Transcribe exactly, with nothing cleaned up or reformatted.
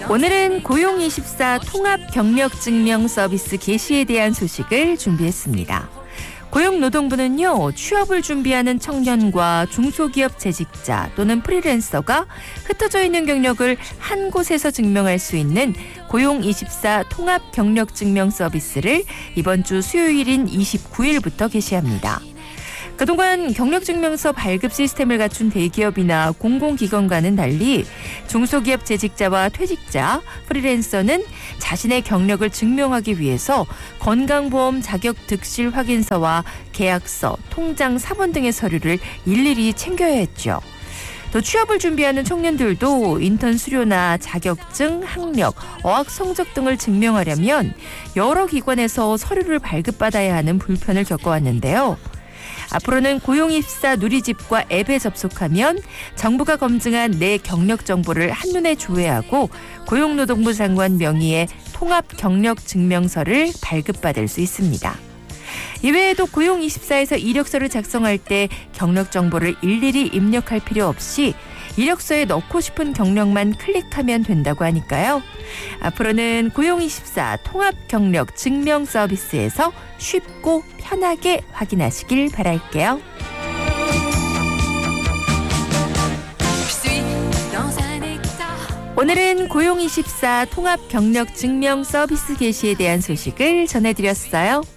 오늘은 고용이십사 통합경력증명 서비스 개시에 대한 소식을 준비했습니다. 고용노동부는요, 취업을 준비하는 청년과 중소기업 재직자 또는 프리랜서가 흩어져 있는 경력을 한 곳에서 증명할 수 있는 고용이십사 통합경력증명 서비스를 이번 주 수요일인 이십구일부터 개시합니다. 그동안 경력증명서 발급 시스템을 갖춘 대기업이나 공공기관과는 달리 중소기업 재직자와 퇴직자, 프리랜서는 자신의 경력을 증명하기 위해서 건강보험 자격 득실 확인서와 계약서, 통장 사본 등의 서류를 일일이 챙겨야 했죠. 또 취업을 준비하는 청년들도 인턴 수료나 자격증, 학력, 어학 성적 등을 증명하려면 여러 기관에서 서류를 발급받아야 하는 불편을 겪어왔는데요. 앞으로는 고용이십사 누리집과 앱에 접속하면 정부가 검증한 내 경력 정보를 한눈에 조회하고 고용노동부 장관 명의의 통합경력증명서를 발급받을 수 있습니다. 이외에도 고용이십사에서 이력서를 작성할 때 경력 정보를 일일이 입력할 필요 없이 이력서에 넣고 싶은 경력만 클릭하면 된다고 하니까요. 앞으로는 고용이십사 통합경력증명 서비스에서 쉽고 편하게 확인하시길 바랄게요. 오늘은 고용이십사 통합경력증명 서비스 개시에 대한 소식을 전해드렸어요.